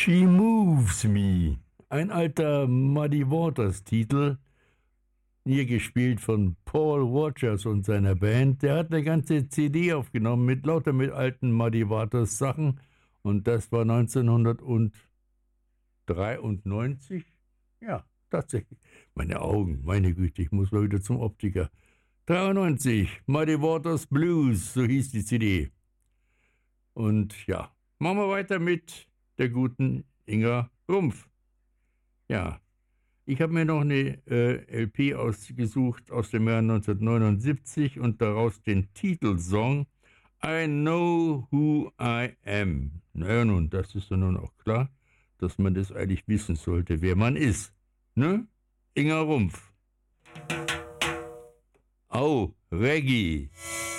She Moves Me. Ein alter Muddy Waters Titel, hier gespielt von Paul Rodgers und seiner Band. Der hat eine ganze CD aufgenommen mit lauter mit alten Muddy Waters Sachen und das war 1993. Ja, tatsächlich. Meine Augen, meine Güte, ich muss mal wieder zum Optiker. 93, Muddy Waters Blues, so hieß die CD. Und ja, machen wir weiter mit der guten Inga Rumpf. Ja, ich habe mir noch eine LP ausgesucht aus dem Jahr 1979 und daraus den Titelsong I Know Who I Am. Naja nun, das ist ja nun auch klar, dass man das eigentlich wissen sollte, wer man ist. Ne? Inga Rumpf. Au, Reggae.